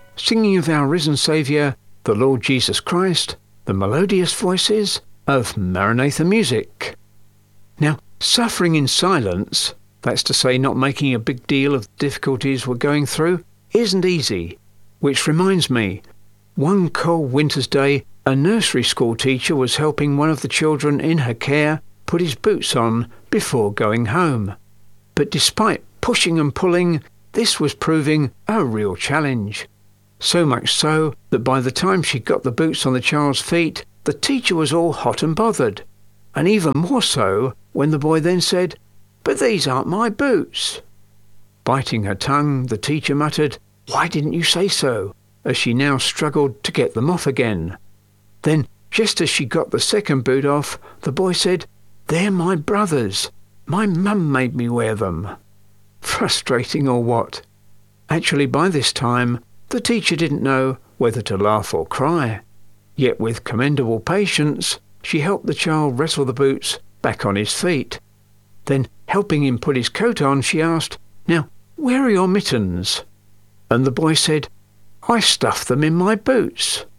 singing of our risen Saviour, the Lord Jesus Christ, the melodious voices of Maranatha Music. Now, suffering in silence, that's to say not making a big deal of the difficulties we're going through, isn't easy. Which reminds me, one cold winter's day, a nursery school teacher was helping one of the children in her care put his boots on before going home. But despite pushing and pulling, this was proving a real challenge. So much so that by the time she got the boots on the child's feet, the teacher was all hot and bothered. And even more so when the boy then said, "But these aren't my boots." Biting her tongue, the teacher muttered, "Why didn't you say so?" as she now struggled to get them off again. Then, just as she got the second boot off, the boy said, "They're my brother's. My mum made me wear them." Frustrating or what? Actually, by this time, the teacher didn't know whether to laugh or cry. Yet with commendable patience, she helped the child wrestle the boots back on his feet. Then, helping him put his coat on, she asked, "Now, where are your mittens?" And the boy said, "I stuffed them in my boots."